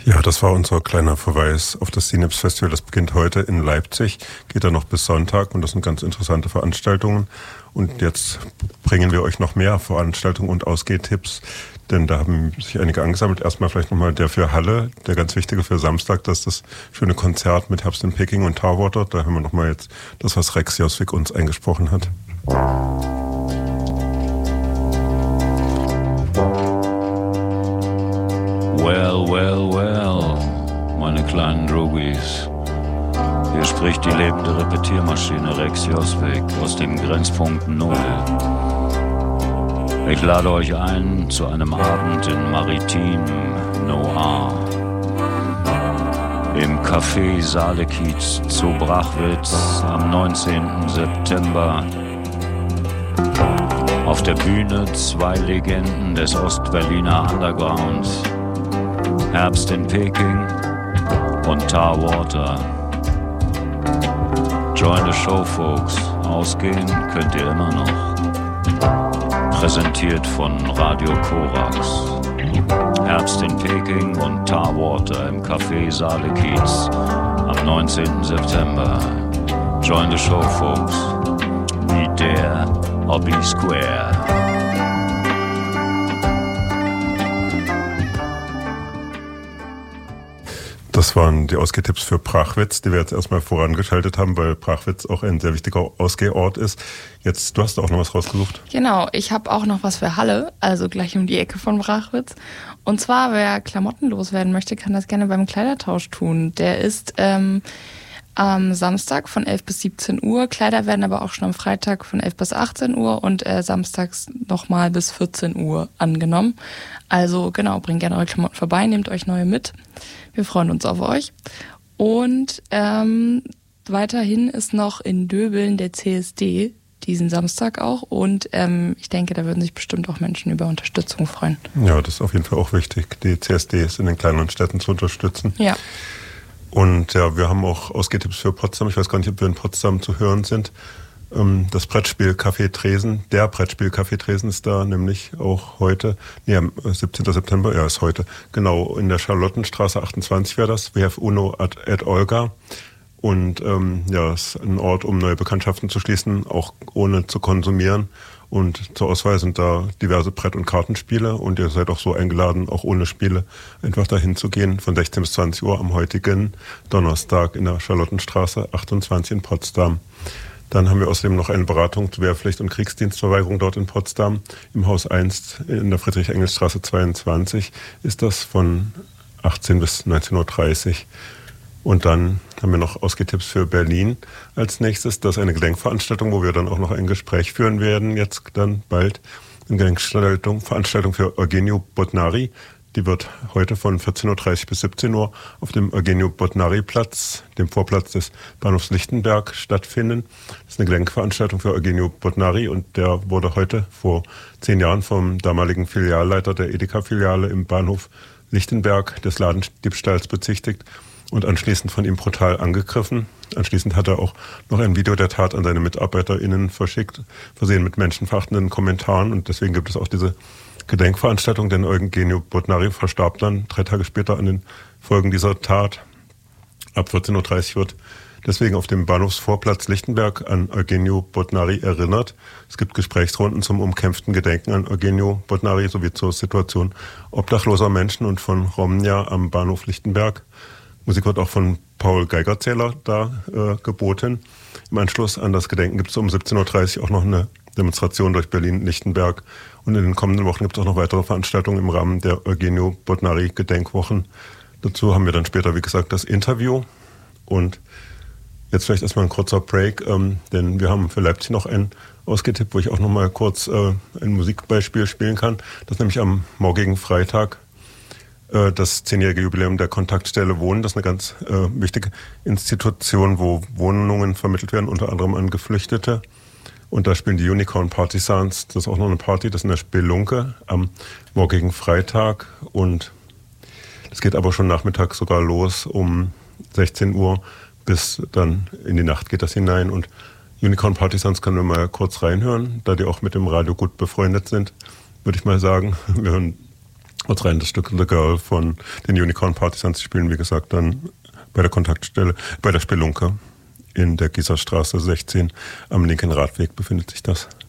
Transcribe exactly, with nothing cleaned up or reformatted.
Ja, das war unser kleiner Verweis auf das Synapse Festival. Das beginnt heute in Leipzig, geht dann noch bis Sonntag und das sind ganz interessante Veranstaltungen. Und jetzt bringen wir euch noch mehr Veranstaltungen und Ausgehtipps, denn da haben sich einige angesammelt. Erstmal vielleicht nochmal der für Halle, der ganz wichtige für Samstag, das ist das schöne Konzert mit Herbst in Peking und Tarwater. Da haben wir nochmal jetzt das, was Rex Josvik uns eingesprochen hat. Well, well, well, meine kleinen Droogies. Hier spricht die lebende Repetiermaschine Rex Josvik aus dem Grenzpunkt Null. Ich lade euch ein zu einem Abend in Maritim Noir. Im Café Saalekiez zu Brachwitz am neunzehnten September. Auf der Bühne zwei Legenden des Ostberliner Underground. Herbst in Peking und Tarwater. Join the show, folks. Ausgehen könnt ihr immer noch. Präsentiert von Radio Korax. Herbst in Peking und Tarwater im Café Saalekiez am neunzehnten September. Join the show, folks. Be there or be square. Das waren die Ausgehtipps für Brachwitz, die wir jetzt erstmal vorangeschaltet haben, weil Brachwitz auch ein sehr wichtiger Ausgehort ist. Jetzt, du hast auch noch was rausgesucht. Genau, ich habe auch noch was für Halle, also gleich um die Ecke von Brachwitz. Und zwar, wer Klamotten loswerden möchte, kann das gerne beim Kleidertausch tun. Der ist ähm, am Samstag von elf bis siebzehn Uhr. Kleider werden aber auch schon am Freitag von elf bis achtzehn Uhr und äh, samstags nochmal bis vierzehn Uhr angenommen. Also genau, bringt gerne eure Klamotten vorbei, nehmt euch neue mit. Wir freuen uns auf euch. Und ähm, weiterhin ist noch in Döbeln der C S D, diesen Samstag auch. Und ähm, ich denke, da würden sich bestimmt auch Menschen über Unterstützung freuen. Ja, das ist auf jeden Fall auch wichtig, die C S Ds in den kleineren Städten zu unterstützen. Ja. Und ja, wir haben auch Ausgehtipps für Potsdam. Ich weiß gar nicht, ob wir in Potsdam zu hören sind. Das Brettspiel Café Tresen, der Brettspiel Café Tresen ist da nämlich auch heute, nee, am siebzehnten September, ja, ist heute, genau, in der Charlottenstraße achtundzwanzig wäre das, W F Uno at, at Olga. Und ähm, ja, es ist ein Ort, um neue Bekanntschaften zu schließen, auch ohne zu konsumieren. Und zur Auswahl sind da diverse Brett- und Kartenspiele und ihr seid auch so eingeladen, auch ohne Spiele einfach dahin zu gehen, von sechzehn bis zwanzig Uhr am heutigen Donnerstag in der Charlottenstraße achtundzwanzig in Potsdam. Dann haben wir außerdem noch eine Beratung zur Wehrpflicht und Kriegsdienstverweigerung dort in Potsdam. Im Haus eins in der Friedrich-Engels-Straße zweiundzwanzig ist das von achtzehn bis neunzehn Uhr dreißig. Und dann haben wir noch Ausgehtipps für Berlin als nächstes. Das ist eine Gedenkveranstaltung, wo wir dann auch noch ein Gespräch führen werden, jetzt dann bald. Eine Gedenkveranstaltung Veranstaltung für Eugenio Bodnari. Die wird heute von vierzehn Uhr dreißig bis siebzehn Uhr auf dem Eugenio-Bodnari-Platz, dem Vorplatz des Bahnhofs Lichtenberg, stattfinden. Das ist eine Gedenkveranstaltung für Eugenio Bodnari und der wurde heute vor zehn Jahren vom damaligen Filialleiter der Edeka-Filiale im Bahnhof Lichtenberg des Ladendiebstahls bezichtigt und anschließend von ihm brutal angegriffen. Anschließend hat er auch noch ein Video der Tat an seine MitarbeiterInnen verschickt, versehen mit menschenverachtenden Kommentaren und deswegen gibt es auch diese Gedenkveranstaltung, denn Eugenio Bodnari verstarb dann drei Tage später an den Folgen dieser Tat. Ab vierzehn Uhr dreißig wird deswegen auf dem Bahnhofsvorplatz Lichtenberg an Eugenio Bodnari erinnert. Es gibt Gesprächsrunden zum umkämpften Gedenken an Eugenio Bodnari sowie zur Situation obdachloser Menschen und von Romnia am Bahnhof Lichtenberg. Musik wird auch von Paul Geigerzähler da äh, geboten. Im Anschluss an das Gedenken gibt es um siebzehn Uhr dreißig auch noch eine Demonstration durch Berlin-Lichtenberg. Und in den kommenden Wochen gibt es auch noch weitere Veranstaltungen im Rahmen der Eugenio Bodnari Gedenkwochen. Dazu haben wir dann später, wie gesagt, das Interview. Und jetzt vielleicht erstmal ein kurzer Break, ähm, denn wir haben für Leipzig noch einen ausgetippt, wo ich auch noch mal kurz äh, ein Musikbeispiel spielen kann. Das ist nämlich am morgigen Freitag äh, das zehnjährige Jubiläum der Kontaktstelle Wohnen. Das ist eine ganz äh, wichtige Institution, wo Wohnungen vermittelt werden, unter anderem an Geflüchtete. Und da spielen die Unicorn Partisans, das ist auch noch eine Party, das ist in der Spelunke am morgigen Freitag. Und das geht aber schon nachmittags sogar los um sechzehn Uhr bis dann in die Nacht geht das hinein. Und Unicorn Partisans können wir mal kurz reinhören, da die auch mit dem Radio gut befreundet sind, würde ich mal sagen. Wir hören als rein das Stück The Girl von den Unicorn Partisans. Die spielen, wie gesagt, dann bei der Kontaktstelle, bei der Spelunke in der Gießerstraße sechzehn am linken Radweg befindet sich das.